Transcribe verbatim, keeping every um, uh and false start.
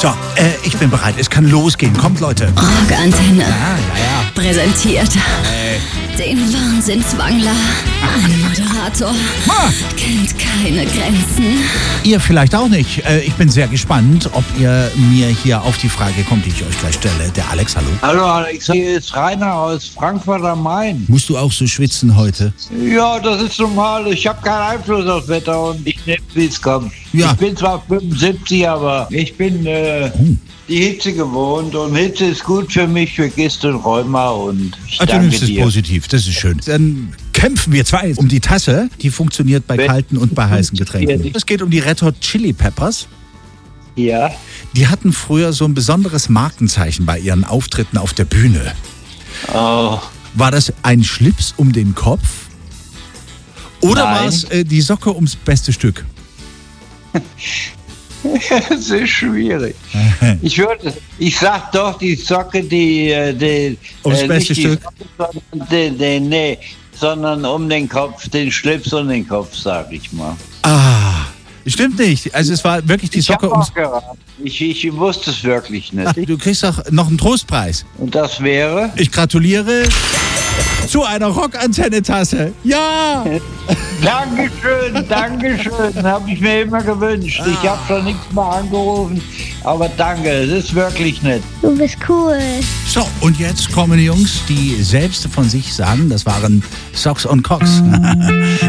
So, äh, ich bin bereit. Es kann losgehen. Kommt, Leute. Rockantenne Ja, ja, ja. präsentiert Äh, den Wahnsinnswangler. Ein Moderator Ah. kennt keine Grenzen. ihr vielleicht auch nicht. Äh, ich bin sehr gespannt, ob ihr mir hier auf die Frage kommt, die ich euch gleich stelle. Der Alex, hallo. Hallo Alex, hier ist Rainer aus Frankfurt am Main. Musst du auch so schwitzen heute? Ja, das ist normal. Ich habe keinen Einfluss aufs Wetter und ich nehme, wie es kommt. Ja. Ich bin zwar fünfundsiebzig, aber ich bin äh, Oh. die Hitze gewohnt und Hitze ist gut für mich, für Gist und Rheuma und ich Ach, du danke nimmst es dir. positiv. Das ist schön. Dann kämpfen wir zwei um die Tasse. Die funktioniert bei Wenn- kalten und bei heißen Getränken. Es geht um die Red Hot Chili Peppers. Ja, Die hatten früher so ein besonderes Markenzeichen bei ihren Auftritten auf der Bühne. oh, War das ein Schlips um den Kopf? Oder Nein. war es äh, die Socke ums beste Stück? es ist schwierig. Ich würde, ich sag doch die Socke, die, äh, die Ums äh, beste nicht die Stück? Socke, sondern die, die, nee, sondern um den Kopf, den Schlips um den Kopf, sag ich mal. Ah, stimmt nicht. Also es war wirklich die Ich Socke habe ums... auch geraten. Ich, ich wusste es wirklich nicht. Du kriegst doch noch einen Trostpreis. Und das wäre? Ich gratuliere zu einer Rockantenne-Tasse. Ja! Dankeschön, Dankeschön. Habe ich mir immer gewünscht. Ich habe schon nichts mehr angerufen. Aber danke, es ist wirklich nett. Du bist cool. So, und jetzt kommen die Jungs, die selbst von sich sagen, das waren Socks on Cox.